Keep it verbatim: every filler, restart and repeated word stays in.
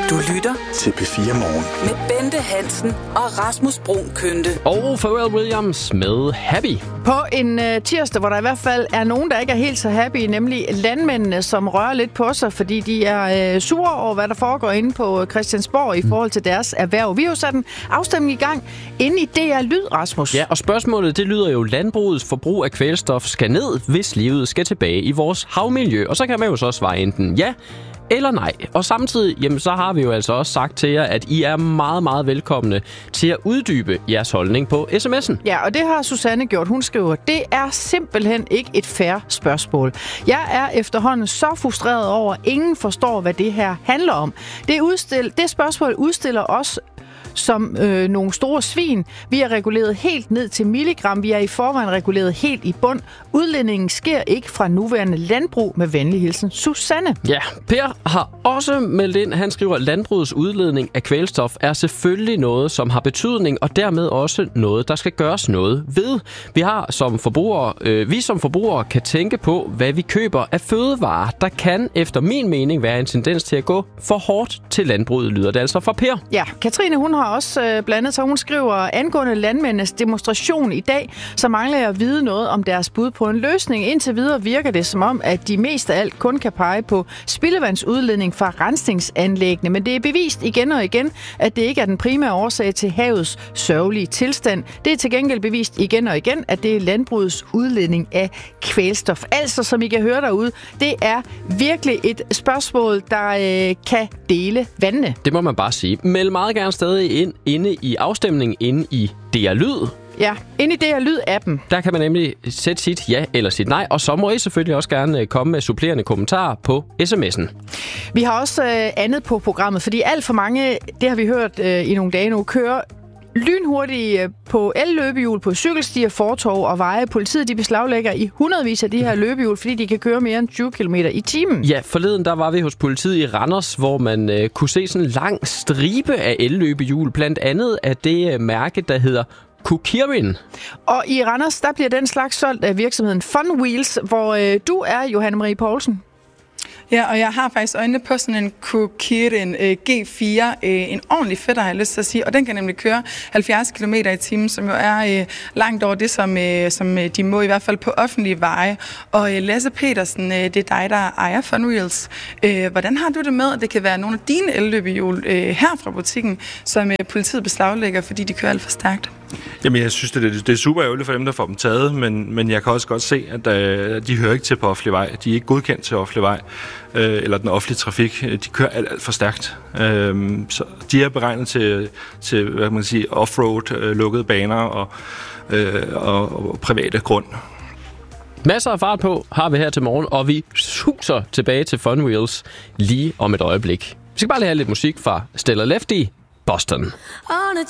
Du lytter til P fire Morgen med Bente Hansen og Rasmus Bruun Kønte. Og Pharrell Williams med Happy. På en uh, tirsdag, hvor der i hvert fald er nogen, der ikke er helt så happy, nemlig landmændene, som rører lidt på sig, fordi de er uh, sure over, hvad der foregår inde på Christiansborg i forhold til deres erhverv. Vi har jo sat en afstemning i gang inde i D R Lyd, Rasmus. Ja, og spørgsmålet, det lyder jo, landbrugets forbrug af kvælstof skal ned, hvis livet skal tilbage i vores havmiljø. Og så kan man jo så svare enten ja eller nej. Og samtidig, jamen, så har vi jo altså også sagt til jer, at I er meget, meget velkomne til at uddybe jeres holdning på sms'en. Ja, og det har Susanne gjort. Hun skriver, det er simpelthen ikke et fair spørgsmål. Jeg er efterhånden så frustreret over, at ingen forstår, hvad det her handler om. Det, udstil, det spørgsmål udstiller os som øh, nogle store svin. Vi er reguleret helt ned til milligram. Vi er i forvejen reguleret helt i bund. Udledningen sker ikke fra nuværende landbrug. Med venlig hilsen, Susanne. Ja, Per har også meldt ind. Han skriver, at landbrugets udledning af kvælstof er selvfølgelig noget, som har betydning, og dermed også noget, der skal gøres noget ved. Vi har som forbrugere, øh, vi som forbrugere kan tænke på, hvad vi køber af fødevarer. Der kan efter min mening være en tendens til at gå for hårdt til landbruget, lyder det altså fra Per. Ja, Katrine, hun har også øh, blandet sig. Hun skriver, angående landmændenes demonstration i dag, så mangler jeg at vide noget om deres bud på en løsning. Indtil videre virker det som om, at de mest af alt kun kan pege på spildevandsudledning fra rensningsanlæggene. Men det er bevist igen og igen, at det ikke er den primære årsag til havets sørgelige tilstand. Det er til gengæld bevist igen og igen, at det er landbrugets udledning af kvælstof. Altså, som I kan høre derude, det er virkelig et spørgsmål, der øh, kan dele vandene. Det må man bare sige. Meld meget gerne stadig ind inde i afstemningen inde i D R Lyd. Ja, inde i D R Lyd-appen. Der kan man nemlig sætte sit ja eller sit nej, og så må I selvfølgelig også gerne komme med supplerende kommentarer på sms'en. Vi har også øh, andet på programmet, fordi alt for mange, det har vi hørt øh, i nogle dage nu, kører lynhurtigt på el-løbehjul på cykelstier, fortov og veje. Politiet de beslaglægger i hundredvis af de her løbehjul, fordi de kan køre mere end tyve kilometer i timen. Ja, forleden der var vi hos politiet i Randers, hvor man øh, kunne se sådan en lang stribe af el-løbehjul, blandt andet af det øh, mærke, der hedder Kukirin. Og i Randers, der bliver den slags solgt af virksomheden Fun Wheels, hvor øh, du er, Johanne Marie Poulsen. Ja, og jeg har faktisk øjnene på sådan en Kukirin øh, G fire, øh, en ordentlig fætter, har jeg lyst til at sige, og den kan nemlig køre halvfjerds kilometer i timen, som jo er øh, langt over det, som, øh, som de må i hvert fald på offentlige veje. Og øh, Lasse Petersen, øh, det er dig, der ejer Fun Wheels. Øh, hvordan har du det med, at det kan være nogle af dine elløbehjul øh, her fra butikken, som øh, politiet beslaglægger, fordi de kører alt for stærkt? Jamen, jeg synes, det er, det er super ærgerligt for dem, der får dem taget, men, men jeg kan også godt se, at øh, de hører ikke til på offentlig vej. De er ikke godkendt til offentlig vej, øh, eller den offentlige trafik. De kører alt, alt for stærkt. Øh, så de er beregnet til, til hvad kan man sige, offroad, øh, lukkede baner og, øh, og, og private grund. Masser af fart på har vi her til morgen, og vi suser tilbage til Fun Wheels lige om et øjeblik. Vi skal bare lige have lidt musik fra Stella Lefty, Boston.